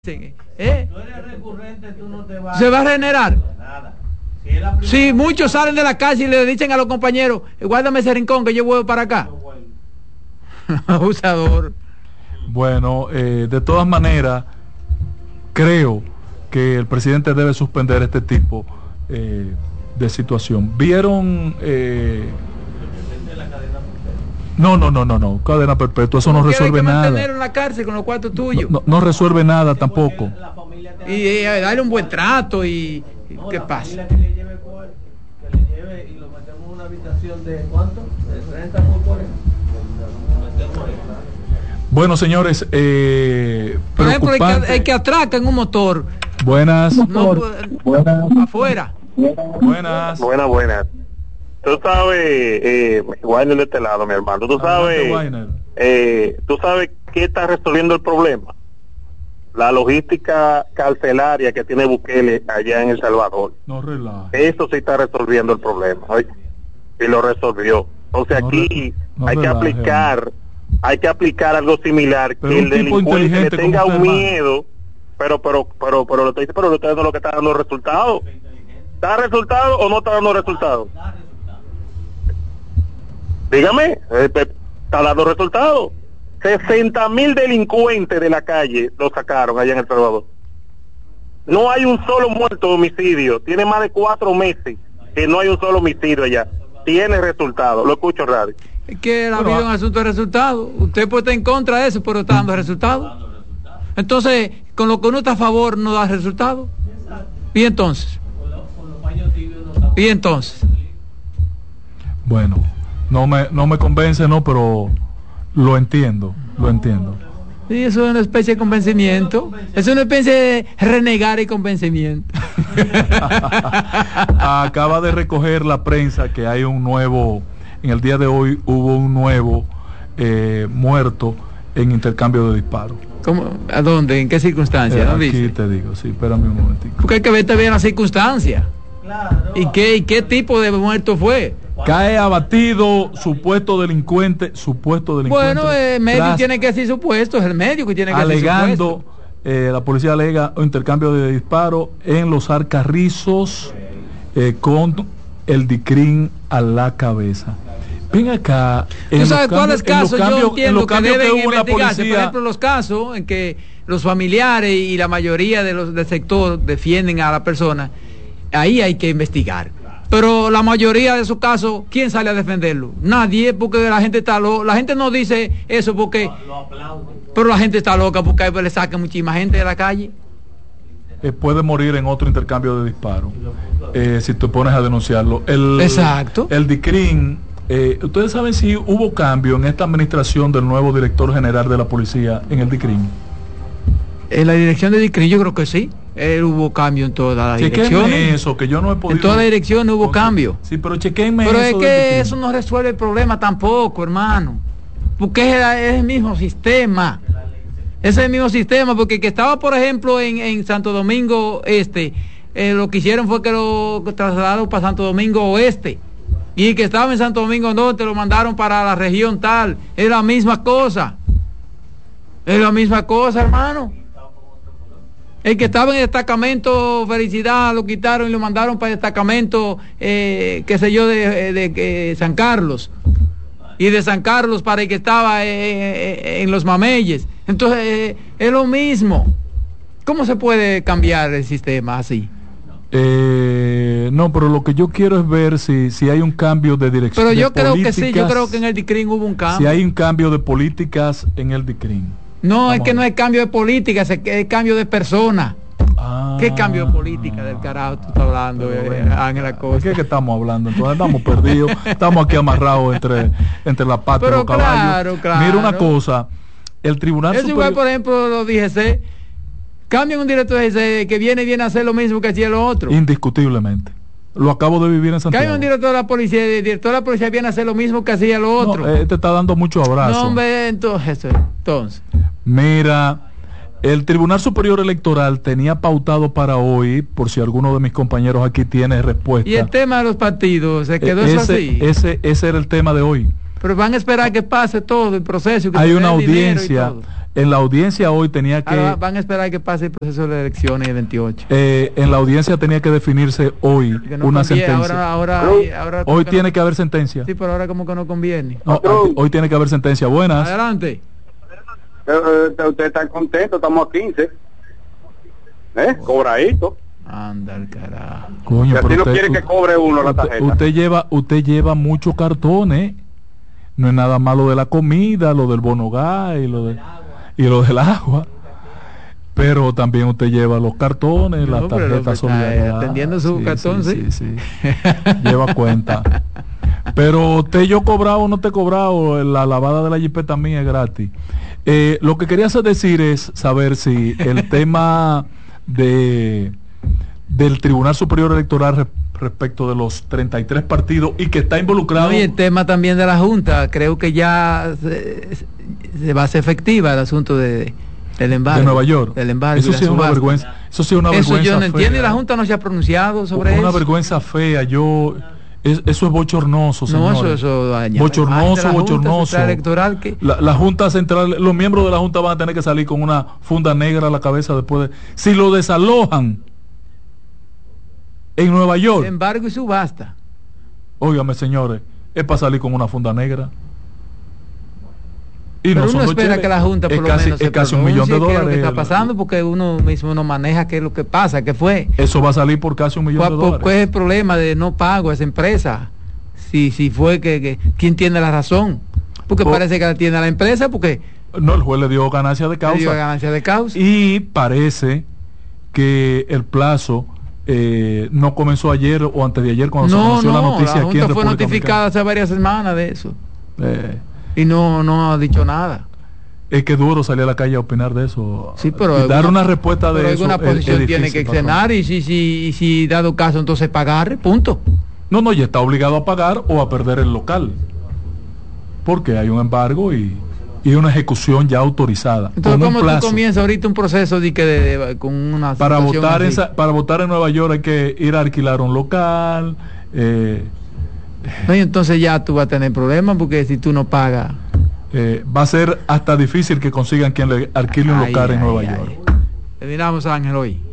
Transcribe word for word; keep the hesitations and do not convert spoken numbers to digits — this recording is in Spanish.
¿Eh? Tú eres recurrente, tú no te vas ¿Se va a regenerar? nada. Si es la primera Sí, muchos vez, salen de la calle y le dicen a los compañeros, guárdame ese rincón que yo vuelvo para acá. no vuelve. Abusador. Bueno, eh, de todas maneras, creo que el presidente debe suspender este tipo eh, de situación. ¿Vieron? Eh, no, no, no, no, no, cadena perpetua, eso no resuelve hay que nada. mantenerlo en la cárcel con los cuartos tuyos. No, no, no resuelve nada tampoco. La familia te Y, y darle un buen trato y, y no, ¿qué la pasa? familia que le lleve cuarto, que le lleve y lo metemos en una habitación de ¿cuánto? De treinta por cuarenta. Lo metemos ahí. Bueno, señores, eh, Por ejemplo, el que, preocupante. el que atraca en un motor, Buenas, no puede- afuera. buenas. Buenas, buenas. Tú sabes, eh, Wagner de este lado, mi hermano, tú Adelante, sabes, Wagner. eh, tú sabes qué está resolviendo el problema. La logística carcelaria que tiene Bukele allá en El Salvador. No relaja. Eso sí está resolviendo el problema. ¿Oye? Y lo resolvió. Entonces No aquí re- no hay que relaje, aplicar, hay que aplicar algo similar, Pero que un el tipo delincuente le inteligente tenga como un usted, miedo, pero, pero, pero, pero, lo pero, pero usted no es lo que está dando resultados. ¿Da resultado o no está dando resultados? Dígame, eh, pe- está dando resultados. sesenta mil delincuentes de la calle lo sacaron allá en El Salvador. No hay un solo muerto de homicidio. Tiene más de cuatro meses que no hay un solo homicidio allá. Tiene resultados. Lo escucho, radio. Es que la Pero, vida es ah. un asunto de resultados. Usted puede estar en contra de eso, pero está dando resultados. Entonces, con lo que uno está a favor no da resultados. ¿Y entonces? Con los, con los paños tibios no estamos. ¿Y entonces? Bueno, no me, no me convence, no, pero lo entiendo, lo entiendo. Sí, eso es una especie de convencimiento. Es una especie de renegar y convencimiento. Acaba de recoger la prensa que hay un nuevo, en el día de hoy hubo un nuevo eh, muerto en intercambio de disparos. ¿Cómo? ¿A dónde? ¿En qué circunstancias? Eh, ¿No aquí dice? te digo, sí, espérame un momentico. Porque hay que ver también las circunstancias. Claro. ¿Y qué, y qué tipo de muerto fue? Cae abatido supuesto delincuente, supuesto delincuente. Bueno, el medio tras- tiene que decir supuesto, es el medio que tiene que decir alegando, supuesto. eh, la policía alega un intercambio de disparos en los Alcarrizos eh, con el Dicrin a la cabeza. Ven acá. en Tú los sabes cuáles cambios- en los casos yo cambios- en entiendo los que cambios deben hubo en la investigarse. Por policía- ejemplo, los casos en que los familiares y la mayoría de los del sector defienden a la persona, ahí hay que investigar. Pero la mayoría de esos casos, ¿quién sale a defenderlo? Nadie, porque la gente está loca. La gente no dice eso porque, Lo, lo aplauden. pero la gente está loca porque ahí le sacan muchísima gente de la calle. eh, puede morir en otro intercambio de disparos eh, si te pones a denunciarlo. El, Exacto. El Dicrin, eh, ustedes saben si hubo cambio en esta administración del nuevo director general de la policía en el Dicrin. En la dirección de Dicrin yo creo que sí. Eh, hubo cambio en todas las Chequenme direcciones. eso, que yo no he podido. En todas las direcciones hubo cambio. Sí, pero chequenme Pero eso. es del que Dicrin. eso no resuelve el problema tampoco, hermano. Porque es el, es el mismo sistema. Es el mismo sistema, porque el que estaba, por ejemplo, en, en Santo Domingo Este, eh, lo que hicieron fue que lo trasladaron para Santo Domingo Oeste. Y el que estaba en Santo Domingo Norte lo mandaron para la región tal. Es la misma cosa. Es la misma cosa, hermano. El que estaba en el destacamento Felicidad lo quitaron y lo mandaron para el destacamento, eh, qué sé yo, de, de, de San Carlos. Y de San Carlos para el que estaba eh, eh, en los Mameyes. Entonces, eh, es lo mismo. ¿Cómo se puede cambiar el sistema así? Eh, no, pero lo que yo quiero es ver si, si hay un cambio de dirección. Pero de yo creo que sí, yo políticas, creo que en el Dicrin hubo un Si cambio. hay un cambio de políticas en el Dicrin. No, Vamos es que a no ver. es cambio de política, es es cambio de persona. Ah. ¿Qué cambio de política del carajo tú estás hablando, Pero eh, ven, Ángela ¿de Costa? qué es que estamos hablando? Entonces estamos perdidos, estamos aquí amarrados entre, entre la pata y Pero los caballos. claro, claro. Mira una cosa, el Tribunal Es igual, Superior... por ejemplo, los D G C. Cambian un director de D G C que viene y viene a hacer lo mismo que hacía lo otro. Indiscutiblemente. Lo acabo de vivir en Santiago. Cambian un director de la policía y el director de la policía viene a hacer lo mismo que hacía lo otro. No, eh, te está dando mucho abrazo. No, hombre, entonces, entonces. Mira, el Tribunal Superior Electoral tenía pautado para hoy, por si alguno de mis compañeros aquí tiene respuesta. Y el tema de los partidos, se quedó Eh, eso ese, así. Ese, ese era el tema de hoy. Pero van a esperar que pase todo el proceso. Que hay una audiencia. En la audiencia hoy tenía que... Ahora van a esperar que pase el proceso de elecciones el veintiocho. Eh, en la audiencia tenía que definirse hoy no una conviene, sentencia. Ahora, ahora, ahora hoy tiene que, que haber sentencia. Sí, pero ahora como que no conviene. No, hoy tiene que haber sentencia. Buenas. Adelante. Eh, usted está contento, estamos a quince. ¿Eh? Cobradito. Anda el carajo. Coño, si así no usted, quiere que cobre uno la tarjeta. Usted, usted lleva, usted lleva muchos cartones. No es nada malo de la comida, lo del bonogá y lo de... y lo del agua, pero también usted lleva los cartones, no, las tarjetas solidarias, atendiendo su sí, cartón, sí, sí, sí, sí. Lleva cuenta. Pero te yo cobrado o no te he cobrado, la lavada de la jipeta mía es gratis. Eh, lo que quería decir es saber si el tema de del Tribunal Superior Electoral re, respecto de los treinta y tres partidos y que está involucrado. No, y el tema también de la Junta, creo que ya se, se va a ser efectiva el asunto de, del embargo. De Nueva York. Del embargo. Eso sí es una vergüenza. Eso sí es una eso vergüenza. Yo no fea. entiendo y la Junta no se ha pronunciado sobre una eso. Una vergüenza fea. Yo es, eso es bochornoso, señor. No, eso, eso daña. Bochornoso, la bochornoso. Electoral que... la, la Junta Central, los miembros de la Junta van a tener que salir con una funda negra a la cabeza después de... Si lo desalojan en Nueva York. Embargo y subasta. Óigame, señores, es para salir con una funda negra. Y pero no uno espera cheles. que la Junta por es lo casi, menos se es casi un millón de dólares. ¿Qué es lo que está pasando? Porque uno mismo no maneja qué es lo que pasa, qué fue. Eso va a salir por casi un millón de dólares. ¿Cuál es el problema de no pago a esa empresa? Si, si fue que, que quién tiene la razón. Porque o, parece que la tiene la empresa, porque no, el juez le dio ganancia de causa. Le dio ganancia de causa. Y parece que el plazo eh, no comenzó ayer o antes de ayer cuando no, se anunció no, la noticia la aquí en Junta fue República notificada hace varias semanas de eso. Eh, y no, no ha dicho nada. Es que es duro salir a la calle a opinar de eso. Sí, pero y alguna, dar una respuesta de pero eso. Alguna posición es, es tiene que extenar y si, si, si dado caso entonces pagar, punto. No, no, ya está obligado a pagar o a perder el local. Porque hay un embargo y, y una ejecución ya autorizada. Entonces, ¿cómo tú comienzas ahorita un proceso de que de, de, con una para votar en, para votar en Nueva York hay que ir a alquilar un local. Eh, no, y entonces ya tú vas a tener problemas porque si tú no pagas. Eh, va a ser hasta difícil que consigan quien le alquile un ay, local ay, en Nueva ay, York. Le miramos a Ángel hoy.